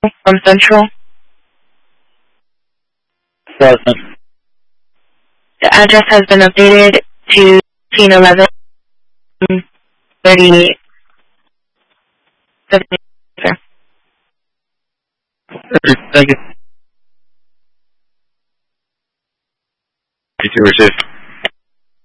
from Central. Present. The address has been updated to 1511 38. Sir. Thank you. Thank you, Richard.